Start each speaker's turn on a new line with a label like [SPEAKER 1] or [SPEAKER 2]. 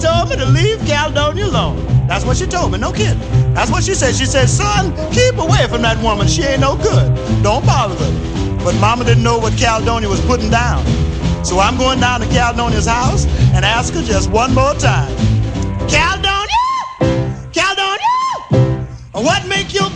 [SPEAKER 1] told me to leave Caledonia alone. That's what she told me, no kidding. That's what she said. She said, son, keep away from that woman. She ain't no good. Don't bother with her. But Mama didn't know what Caledonia was putting down. So I'm going down to Caledonia's house and ask her just one more time. Caledonia! Caledonia! What make you